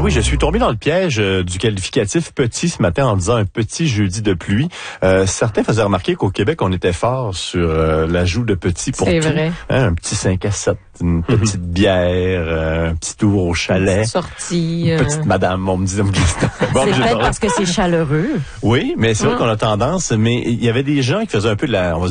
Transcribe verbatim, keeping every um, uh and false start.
oui, je suis tombé dans le piège euh, du qualificatif petit ce matin en disant un petit jeudi de pluie. Euh, certains faisaient remarquer qu'au Québec, on était fort sur euh, l'ajout de petit pour C'est tout. vrai. Hein, un petit cinq à sept, une petite bière, euh, un petit tour au chalet. Sortie. Une Euh... petite madame, on me disait. Bon, c'est peut-être parce que c'est chaleureux. Oui, mais c'est vrai hum. qu'on a tendance, mais il y avait des gens qui faisaient un peu de la, on va